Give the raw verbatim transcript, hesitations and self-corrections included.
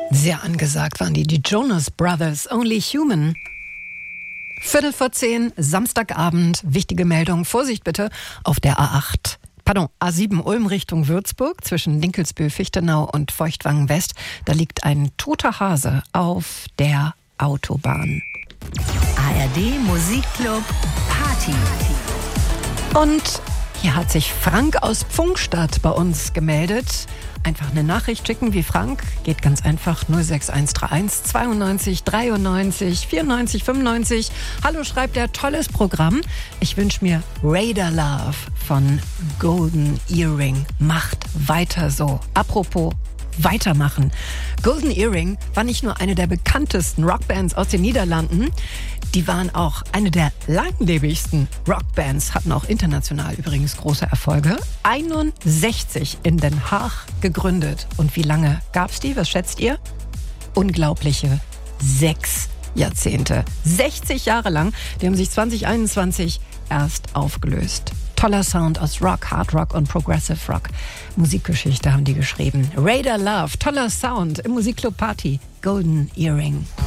Sehr angesagt waren die, die Jonas Brothers, Only Human. Viertel vor zehn, Samstagabend, wichtige Meldung, Vorsicht bitte, auf der A acht. Pardon, A sieben Ulm Richtung Würzburg, zwischen Dinkelsbühl, Fichtenau und Feuchtwangen West. Da liegt ein toter Hase auf der Autobahn. A R D Musikclub Party. Und hier hat sich Frank aus Pfungstadt bei uns gemeldet. Einfach eine Nachricht schicken wie Frank. Geht ganz einfach null sechs eins drei eins zweiundneunzig dreiundneunzig vierundneunzig fünfundneunzig. Hallo, schreibt er, tolles Programm. Ich wünsche mir Radar Love von Golden Earring. Macht weiter so. Apropos weitermachen. Golden Earring war nicht nur eine der bekanntesten Rockbands aus den Niederlanden, die waren auch eine der langlebigsten Rockbands, hatten auch international übrigens große Erfolge. einundsechzig in Den Haag gegründet. Und wie lange gab's die? Was schätzt ihr? Unglaubliche sechs Jahrzehnte. sechzig Jahre lang. Die haben sich zwanzig einundzwanzig erst aufgelöst. Toller Sound aus Rock, Hard Rock und Progressive Rock. Musikgeschichte haben die geschrieben. Radar Love, toller Sound im Musikclub Party. Golden Earring.